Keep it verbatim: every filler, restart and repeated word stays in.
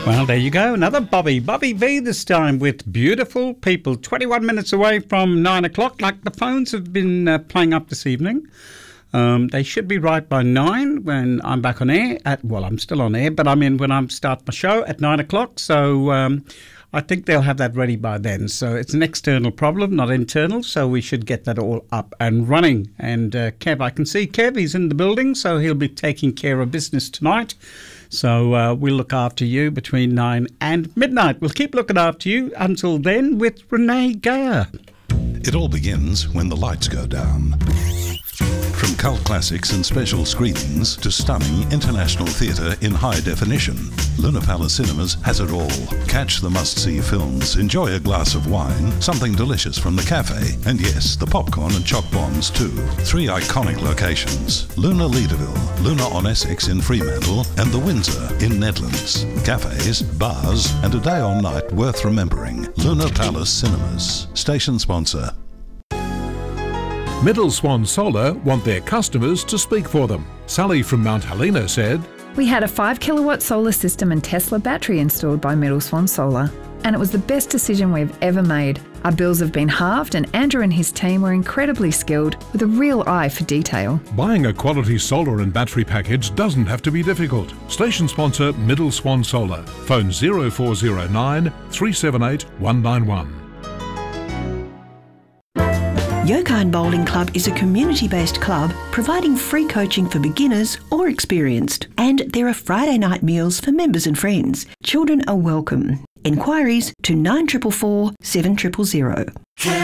Well, there you go. Another Bobby. Bobby V this time with Beautiful People. twenty-one minutes away from nine o'clock. Like the phones have been uh, playing up this evening. Um, they should be right by nine when I'm back on air. At, well, I'm still on air, but I mean when I start my show at nine o'clock. So um, I think they'll have that ready by then. So it's an external problem, not internal. So we should get that all up and running. And uh, Kev, I can see Kev, he's in the building. So he'll be taking care of business tonight. So uh, we'll look after you between nine and midnight. We'll keep looking after you until then with Renee Geyer. It all begins when the lights go down. From cult classics and special screenings to stunning international theatre in high definition, Luna Palace Cinemas has it all. Catch the must-see films, enjoy a glass of wine, something delicious from the cafe, and yes, the popcorn and choc bombs too. Three iconic locations: Luna Leederville, Luna on Essex in Fremantle, and the Windsor in Nedlands. Cafes, bars, and a day or night worth remembering. Luna Palace Cinemas. Station sponsor. Middle Swan Solar want their customers to speak for them. Sally from Mount Helena said, "We had a five kilowatt solar system and Tesla battery installed by Middle Swan Solar, and it was the best decision we've ever made. Our bills have been halved, and Andrew and his team were incredibly skilled with a real eye for detail." Buying a quality solar and battery package doesn't have to be difficult. Station sponsor Middle Swan Solar. Phone zero four zero nine, three seven eight, one nine one. Yokine Bowling Club is a community-based club providing free coaching for beginners or experienced. And there are Friday night meals for members and friends. Children are welcome. Enquiries to nine four four four, seven zero zero zero.